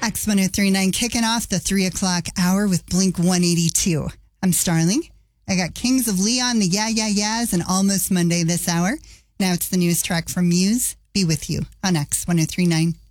X1039 kicking off the 3 o'clock hour with Blink 182. I'm Starling. I got Kings of Leon, the Yeah Yeah Yeahs, and Almost Monday this hour. Now it's the news track from Muse. Be with you on X1039.